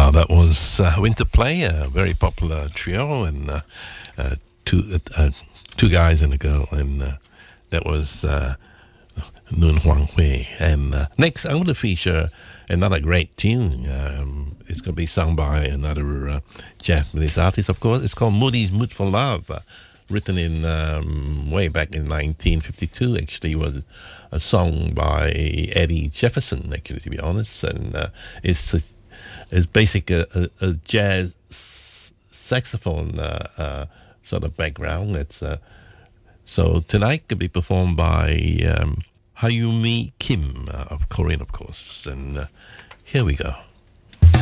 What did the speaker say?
That was Winterplay, a very popular trio, and two guys and a girl, and that was Nun Huang Hui. And next, I'm going to feature another great tune. It's going to be sung by another Japanese artist, of course. It's called Moody's Mood for Love, written in way back in 1952. Actually, it was a song by Eddie Jefferson, actually, to be honest, and it's basically a jazz saxophone sort of background. It's so tonight could be performed by Hayumi Kim of Korean, of course, and here we go.